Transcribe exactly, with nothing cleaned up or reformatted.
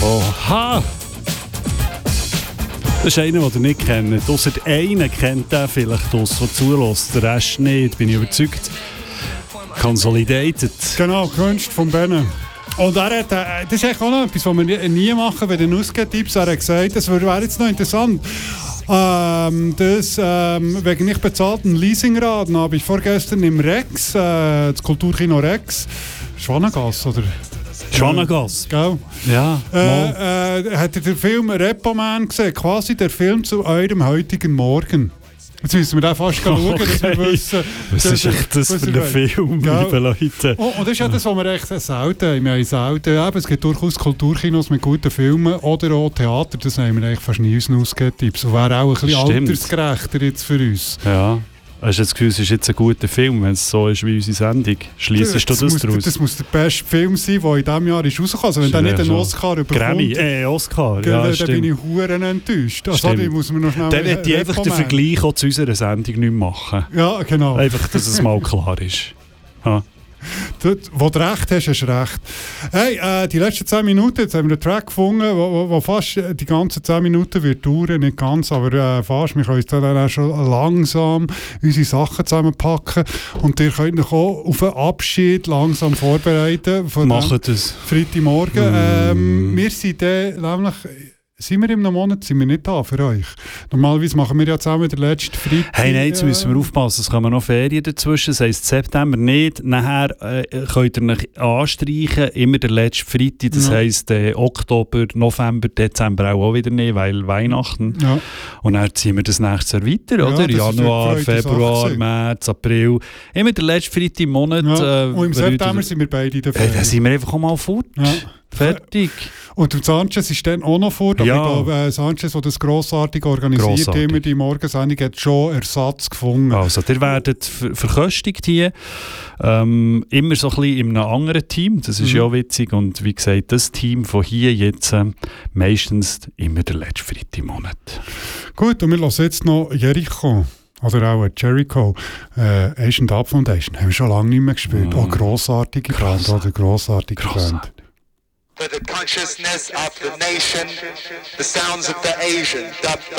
Oha! Das ist einer, den ihr nicht kennt. Ausser einen kennt der vielleicht aus, der zulässt. Der Rest nicht, bin ich überzeugt. Consolidated. Genau, Kunst von Benne. Und er hat, äh, das ist eigentlich auch noch etwas, was wir nie machen, wenn er ausgibt. Er hat gesagt, das wäre jetzt noch interessant. Ähm, das ähm, wegen nicht bezahlten Leasingraten habe ich vorgestern im Rex, äh, das Kulturkino Rex, Schwanengasse oder? Schwanengasse. Gell? Ja. Äh, äh, hat er den Film Repo Man gesehen? Quasi der Film zu eurem heutigen Morgen. Jetzt müssen wir da fast schauen, okay. dass wir wissen... Was ist echt das für ein Film, liebe Leute? Oh, und das ist ja das, was wir echt selten haben. Wir haben selten, ja, es gibt durchaus Kulturkinos mit guten Filmen oder auch Theater, das haben wir eigentlich fast nie uns ausgetippt. Das wäre auch ein bisschen Stimmt. altersgerechter jetzt für uns. Ja. Hast du das Gefühl, es ist jetzt ein guter Film, wenn es so ist wie unsere Sendung? Schliessest du das, das daraus? Muss, das muss der beste Film sein, der in diesem Jahr ist rausgekommen. Also wenn der nicht einen Oscar bekommt... Grammy, äh, Oscar, ja, dann, stimmt. Dann bin ich verdammt enttäuscht. Also da muss man noch schnell... Dann hätte ich einfach den Vergleich auch zu unserer Sendung nicht machen. Ja, genau. Einfach, dass es mal klar ist. Ja. Du, wo du recht hast, hast du recht. Hey, äh, die letzten zehn Minuten, jetzt haben wir einen Track gefunden, wo, wo, wo fast die ganzen zehn Minuten wird dauern, nicht ganz, aber äh, fast. Wir können uns dann auch schon langsam unsere Sachen zusammenpacken und ihr könnt euch auch auf einen Abschied langsam vorbereiten. Macht das. Freitagmorgen. Mm. Ähm, wir sind dann nämlich... Sind wir im Monat, sind wir nicht da für euch. Normalerweise machen wir ja zusammen den letzten Freitag. Hey, nein, jetzt müssen wir aufpassen, es kommen noch Ferien dazwischen, das heisst September nicht. Nachher äh, könnt ihr euch anstreichen, immer der letzte Freitag, das ja. heisst äh, Oktober, November, Dezember auch, auch wieder nicht, weil Weihnachten. Ja. Und dann ziehen wir das nächstes Jahr weiter, ja, oder? Januar, Februar, März, April. Immer der letzte Freitag im Monat. Ja. Äh, Und im September wieder, sind wir beide in der Ferien. Äh, dann sind wir einfach auch mal fort. Ja. Fertig. Und der Sanchez ist dann auch noch vor. Aber ja. ich glaube, äh, Sanchez, der das grossartig organisiert, grossartig. immer die Morgensendung, hat schon Ersatz gefunden. Also, ihr werdet ver- verköstigt hier. Ähm, immer so ein bisschen in einem anderen Team. Das ist mhm. ja witzig. Und wie gesagt, das Team von hier jetzt äh, meistens immer der letzte Freitag im Monat. Gut, und wir lassen jetzt noch Jericho. Oder auch Jericho. Äh, Asian Dub Foundation. Haben wir schon lange nicht mehr gespielt. Mhm. Oh, grossartige Band. Oder grossartige Band. For the consciousness of the nation, the sounds of the Asian dub